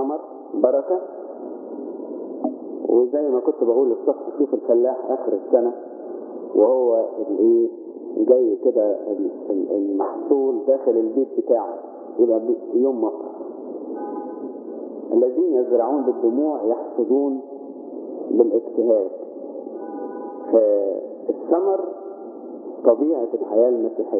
ثمر بركة. وزي ما كنت بقول الصبح، شوف الفلاح آخر السنة وهو جاي كده المحصول داخل البيت بتاعه، يبقى يوم مطر. الذين يزرعون بالدموع يحصدون بالاجتهاد. فالثمر طبيعة الحياة المسيحية.